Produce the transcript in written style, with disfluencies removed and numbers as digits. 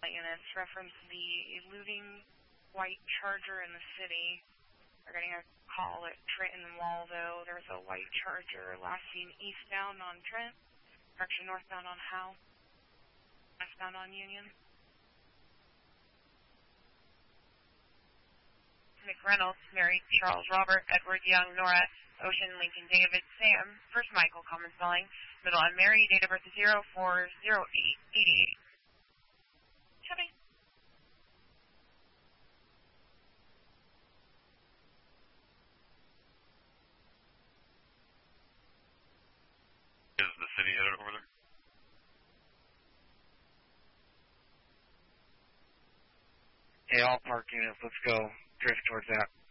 units reference the eluding white Charger in the city. We're getting a call at Trent and Waldo. There's a white Charger last seen eastbound on Trent, correction northbound on Howe, westbound on Union. McReynolds, Mary, Charles, Robert, Edward, Young, Nora, Ocean, Lincoln, David, Sam, first Michael, common spelling, middle on Mary, date of birth 040888. Chevy. Is the city headed over there? Hey, all park units, let's go drift towards that.